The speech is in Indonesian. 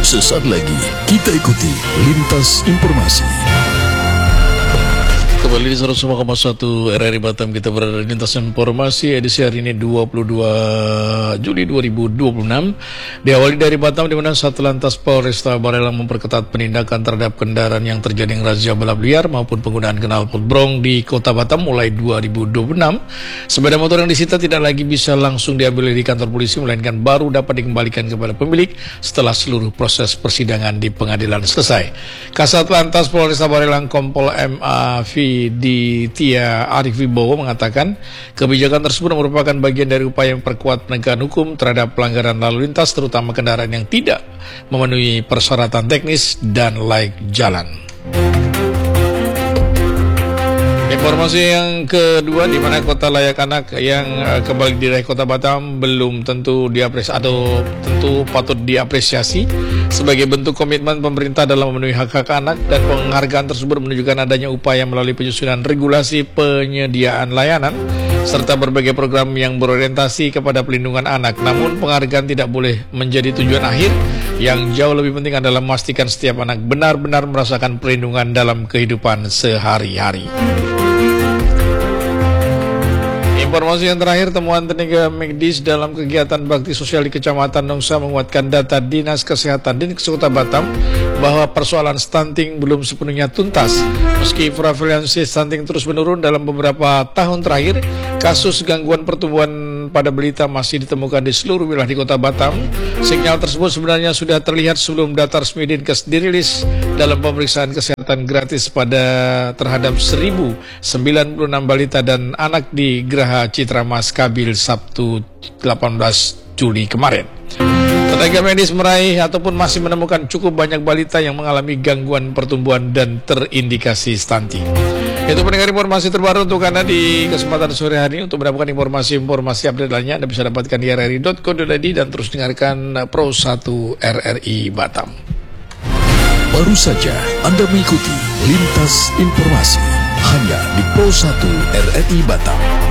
Sesaat lagi kita ikuti Lintas Informasi. Kembali di 101,1 RRI Batam, kita berada di Lintas Informasi edisi hari ini 22 Juli 2026. Diawali dari Batam, di mana Satlantas Polresta Barelang memperketat penindakan terhadap kendaraan yang terjadi razia balap liar maupun penggunaan knalpot brong di Kota Batam mulai 2026. Sepeda motor yang disita tidak lagi bisa langsung diambil di kantor polisi, melainkan baru dapat dikembalikan kepada pemilik setelah seluruh proses persidangan di pengadilan selesai. Kasat Lantas Polresta Barelang Kompol MAV di Tia Arif Wibowo mengatakan kebijakan tersebut merupakan bagian dari upaya memperkuat penegakan hukum terhadap pelanggaran lalu lintas, terutama kendaraan yang tidak memenuhi persyaratan teknis dan layak jalan. Informasi yang kedua, di mana kota layak anak yang kembali diraih Kota Batam belum tentu diapresiasi atau tentu patut diapresiasi sebagai bentuk komitmen pemerintah dalam memenuhi hak-hak anak, dan penghargaan tersebut menunjukkan adanya upaya melalui penyusunan regulasi penyediaan layanan serta berbagai program yang berorientasi kepada pelindungan anak. Namun penghargaan tidak boleh menjadi tujuan akhir. Yang jauh lebih penting adalah memastikan setiap anak benar-benar merasakan perlindungan dalam kehidupan sehari-hari. Informasi yang terakhir, temuan tenaga medis dalam kegiatan bakti sosial di Kecamatan Nongsa menguatkan data Dinas Kesehatan Dinkes Kota Batam bahwa persoalan stunting belum sepenuhnya tuntas. Meski prevalensi stunting terus menurun dalam beberapa tahun terakhir, kasus gangguan pertumbuhan pada balita masih ditemukan di seluruh wilayah di Kota Batam. Sinyal tersebut sebenarnya sudah terlihat sebelum data resmi Dinkes dirilis dalam pemeriksaan kesehatan gratis terhadap 1.096 balita dan anak di Geraha Citra Mas Kabil Sabtu 18 Juli kemarin. Tenaga medis meraih ataupun masih menemukan cukup banyak balita yang mengalami gangguan pertumbuhan dan terindikasi stunting. Itu pendengar informasi terbaru untuk Anda di kesempatan sore hari ini. Untuk mendapatkan informasi update lainnya, Anda bisa dapatkan di rri.co.id dan terus dengarkan Pro 1 RRI Batam. Baru saja Anda mengikuti Lintas Informasi hanya di Pro 1 RRI Batam.